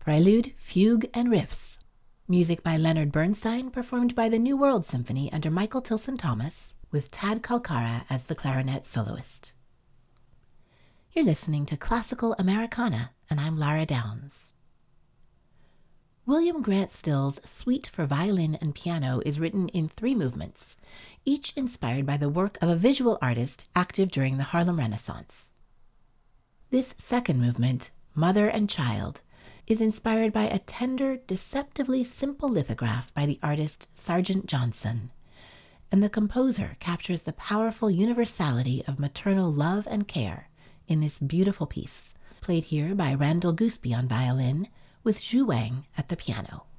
Prelude, Fugue, and Riffs. Music by Leonard Bernstein, performed by the New World Symphony under Michael Tilson Thomas, with Tad Kalkara as the clarinet soloist. You're listening to Classical Americana, and I'm Lara Downs. William Grant Still's Suite for Violin and Piano is written in 3 movements, each inspired by the work of a visual artist active during the Harlem Renaissance. This second movement, Mother and Child, is inspired by a tender, deceptively simple lithograph by the artist Sargent Johnson, and the composer captures the powerful universality of maternal love and care in this beautiful piece, played here by Randall Gooseby on violin, with Zhu Wang at the piano.